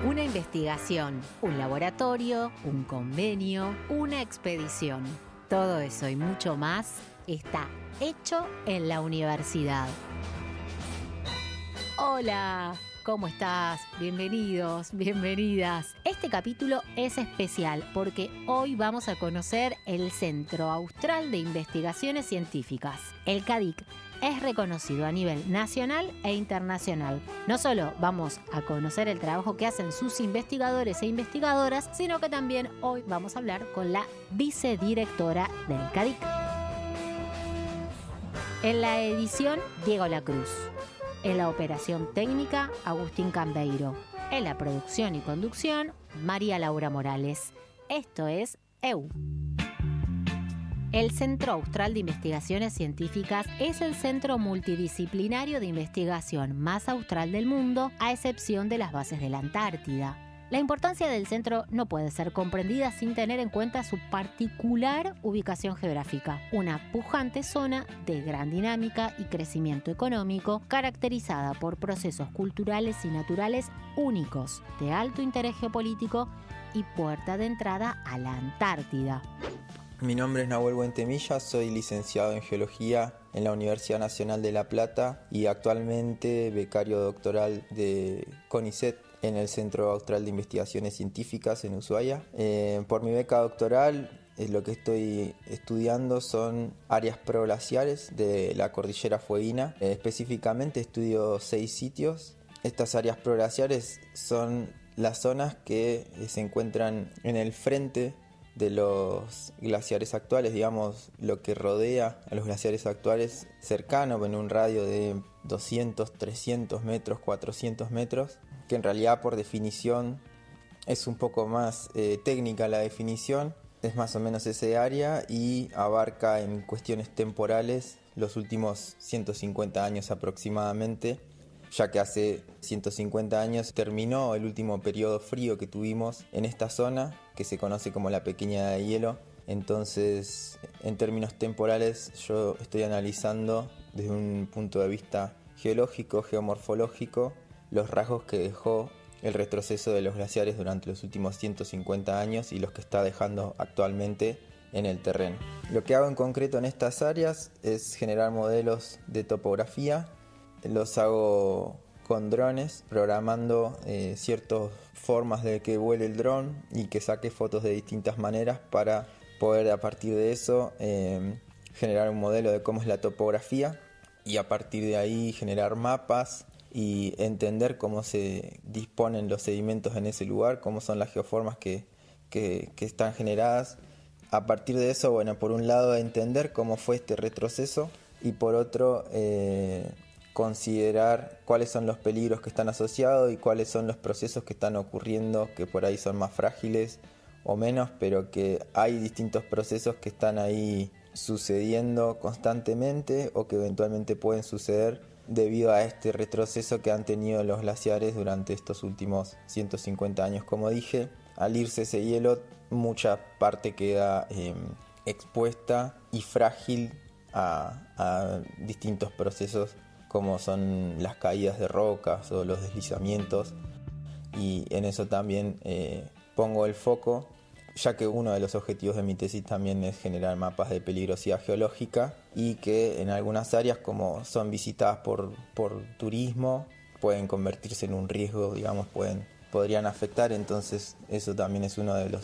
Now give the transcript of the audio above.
Una investigación, un laboratorio, un convenio, una expedición. Todo eso y mucho más está hecho en la universidad. Hola, ¿cómo estás? Bienvenidos, bienvenidas. Este capítulo es especial porque hoy vamos a conocer el Centro Austral de Investigaciones Científicas. El CADIC es reconocido a nivel nacional e internacional. No solo vamos a conocer el trabajo que hacen sus investigadores e investigadoras, sino que también hoy vamos a hablar con la vicedirectora del CADIC. En la edición, Diego Lacruz. En la operación técnica, Agustín Cambeiro. En la producción y conducción, María Laura Morales. Esto es EU. El Centro Austral de Investigaciones Científicas es el centro multidisciplinario de investigación más austral del mundo, a excepción de las bases de la Antártida. La importancia del centro no puede ser comprendida sin tener en cuenta su particular ubicación geográfica, una pujante zona de gran dinámica y crecimiento económico caracterizada por procesos culturales y naturales únicos, de alto interés geopolítico y puerta de entrada a la Antártida. Mi nombre es Nahuel Buentemilla, soy licenciado en Geología en la Universidad Nacional de La Plata y actualmente becario doctoral de CONICET en el Centro Austral de Investigaciones Científicas en Ushuaia. Por mi beca doctoral, lo que estoy estudiando son áreas proglaciares de la cordillera fueguina. Específicamente estudio 6 sitios. Estas áreas proglaciares son las zonas que se encuentran en el frente de los glaciares actuales, digamos, lo que rodea a los glaciares actuales cercano, en un radio de 200, 300 metros, 400 metros, que en realidad por definición es un poco más técnica la definición, es más o menos ese área y abarca en cuestiones temporales los últimos 150 años aproximadamente, ya que hace 150 años terminó el último periodo frío que tuvimos en esta zona, que se conoce como la Pequeña Edad de Hielo. Entonces, en términos temporales, yo estoy analizando desde un punto de vista geológico, geomorfológico, los rasgos que dejó el retroceso de los glaciares durante los últimos 150 años y los que está dejando actualmente en el terreno. Lo que hago en concreto en estas áreas es generar modelos de topografía. Los hago con drones, programando ciertas formas de que vuele el dron y que saque fotos de distintas maneras para poder a partir de eso generar un modelo de cómo es la topografía y a partir de ahí generar mapas y entender cómo se disponen los sedimentos en ese lugar, cómo son las geoformas que están generadas. A partir de eso, bueno, por un lado entender cómo fue este retroceso y por otro considerar cuáles son los peligros que están asociados y cuáles son los procesos que están ocurriendo, que por ahí son más frágiles o menos, pero que hay distintos procesos que están ahí sucediendo constantemente o que eventualmente pueden suceder debido a este retroceso que han tenido los glaciares durante estos últimos 150 años. Como dije, al irse ese hielo, mucha parte queda expuesta y frágil a distintos procesos como son las caídas de rocas o los deslizamientos, y en eso también pongo el foco, ya que uno de los objetivos de mi tesis también es generar mapas de peligrosidad geológica y que en algunas áreas, como son visitadas por turismo, pueden convertirse en un riesgo, digamos, podrían afectar. Entonces eso también es uno de los